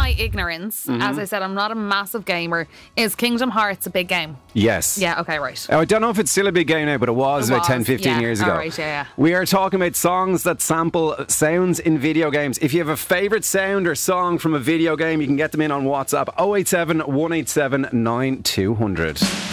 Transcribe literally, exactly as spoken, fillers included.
my ignorance, Mm-hmm. as I said, I'm not a massive gamer. Is Kingdom Hearts a big game? Yes. Yeah, okay, right. Now, I don't know if it's still a big game now, but it was It about was, ten, fifteen yeah. years ago. All right, yeah, yeah. We are talking about songs that sample sounds in video games. If you have a favourite sound or song from a video game, you can get them in on WhatsApp oh eight seven, one eight seven, nine two hundred.